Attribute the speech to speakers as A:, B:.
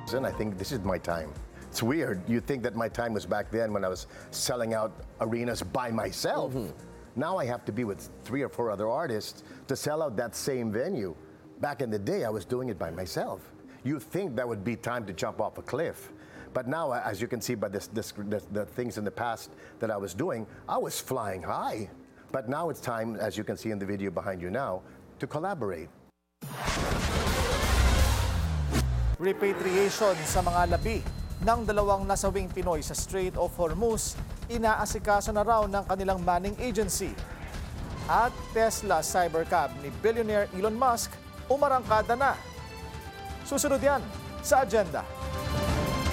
A: And I think this is my time. It's weird. You think that my time was back then when I was selling out arenas by myself. Now I have to be with 3 or 4 other artists to sell out that same venue. Back in the day, I was doing it by myself. You think that would be time to jump off a cliff. But now, as you can see by the things in the past that I was doing, I was flying high. But now it's time, as you can see in the video behind you now, to collaborate.
B: Repatriation sa mga labi ng 2 nasawing Pinoy sa Strait of Hormuz, inaasikaso na raw ng kanilang manning agency. At Tesla Cybercab ni billionaire Elon Musk umarangkada na. Susunod yan sa agenda.